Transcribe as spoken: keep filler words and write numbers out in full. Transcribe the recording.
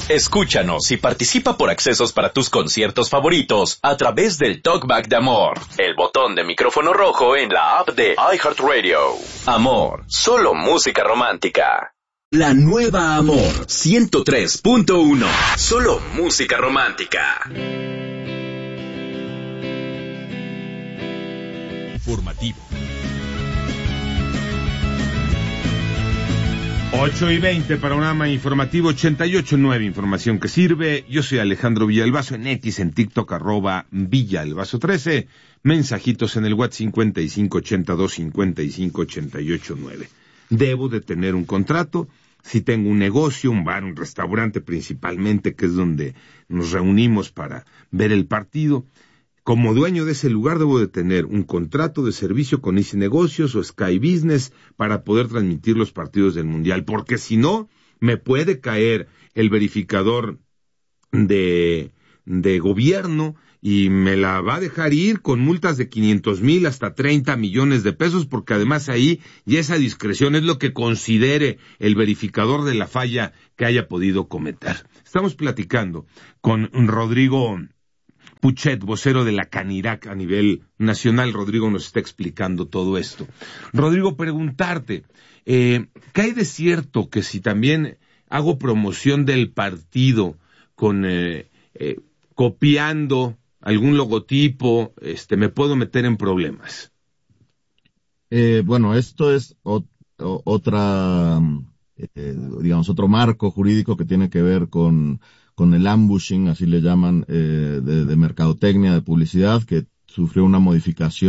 Escúchanos y participa por accesos para tus conciertos favoritos a través del Talkback de Amor, el botón de micrófono rojo en la app de iHeartRadio. Amor, solo música romántica. La nueva Amor ciento tres punto uno, solo música romántica. Informativo. ocho y veinte, panorama informativo ochenta y ocho punto nueve, información que sirve. Yo soy Alejandro Villalbazo, en X, en TikTok, arroba Villalbazo trece. Mensajitos en el WhatsApp cincuenta y cinco ochenta y dos cincuenta y cinco ochenta y ocho nueve. Debo de tener un contrato. Si tengo un negocio, un bar, un restaurante principalmente, que es donde nos reunimos para ver el partido, como dueño de ese lugar debo de tener un contrato de servicio con Easy Negocios o Sky Business para poder transmitir los partidos del Mundial, porque si no, me puede caer el verificador de, de gobierno y me la va a dejar ir con multas de quinientos mil hasta treinta millones de pesos, porque además ahí ya esa discreción es lo que considere el verificador de la falla que haya podido cometer. Estamos platicando con Rodrigo Puchet, vocero de la Canirac a nivel nacional. Rodrigo nos está explicando todo esto. Rodrigo, preguntarte, eh, ¿qué hay de cierto que si también hago promoción del partido con eh, eh, copiando algún logotipo, este, me puedo meter en problemas? Eh, bueno, esto es ot- o- otra, eh, digamos, otro marco jurídico que tiene que ver con con el ambushing, así le llaman, eh, de, de mercadotecnia, de publicidad, que sufrió una modificación